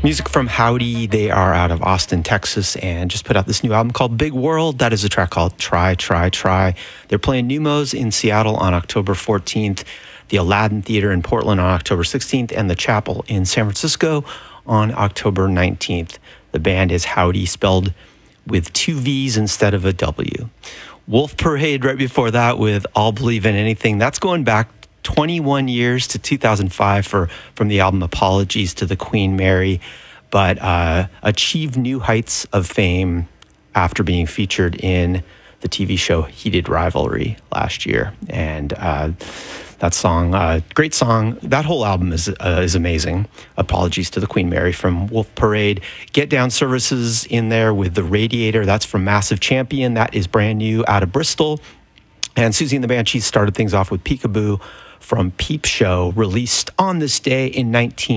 Music from Howdy. They are out of Austin, Texas, and just put out this new album called Big World. That is a track called Try, Try, Try. They're playing Numos in Seattle on October 14th, the Aladdin Theater in Portland on October 16th, and the Chapel in San Francisco on October 19th. The band is Howdy, spelled with two V's instead of a W. Wolf Parade right before that with I'll Believe in Anything. That's going back 21 years to 2005 from the album Apologies to the Queen Mary, but achieved new heights of fame after being featured in the TV show Heated Rivalry last year. And that song, great song. That whole album is amazing. Apologies to the Queen Mary from Wolf Parade. Get Down Services in there with The Radiator. That's from Massive Champion. That is brand new out of Bristol. And Susie and the Banshees started things off with Peekaboo from Peep Show, released on this day in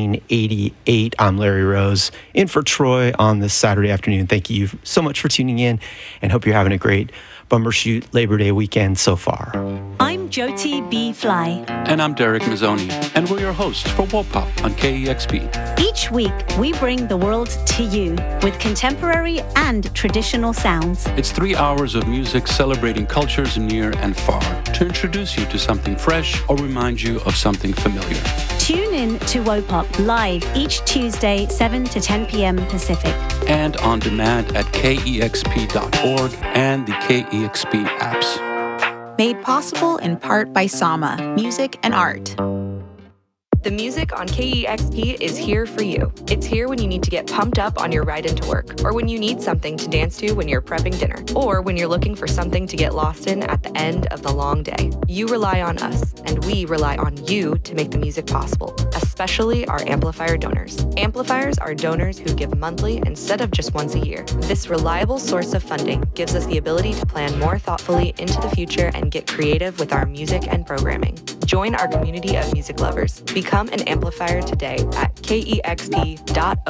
1988. I'm Larry Rose, in for Troy on this Saturday afternoon. Thank you so much for tuning in, and hope you're having a great Bumbershoot Labor Day weekend so far. I'm Jyoti B. Fly. And I'm Derek Mazzoni, and we're your hosts for Wopop on KEXP. Each week, we bring the world to you with contemporary and traditional sounds. It's 3 hours of music celebrating cultures near and far to introduce you to something fresh or remind you of something familiar. Tune in to Wopop live each Tuesday, 7 to 10 p.m. Pacific. And on demand at KEXP.org and the KEXP apps. Made possible in part by Sama, music and art. The music on KEXP is here for you. It's here when you need to get pumped up on your ride into work, or when you need something to dance to when you're prepping dinner, or when you're looking for something to get lost in at the end of the long day. You rely on us, and we rely on you to make the music possible, especially our amplifier donors. Amplifiers are donors who give monthly instead of just once a year. This reliable source of funding gives us the ability to plan more thoughtfully into the future and get creative with our music and programming. Join our community of music lovers. Become an amplifier today at kexp.org.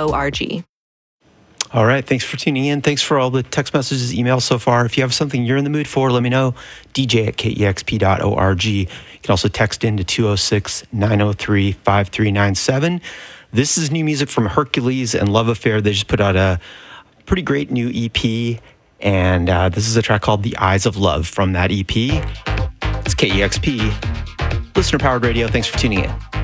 All right, thanks for tuning in. Thanks for all the text messages, emails so far. If you have something you're in the mood for, let me know. DJ at kexp.org. You can also text in to 206-903-5397. This is new music from Hercules and Love Affair. They just put out a pretty great new EP, and this is a track called The Eyes of Love from that EP. It's KEXP, listener-powered radio. Thanks for tuning in.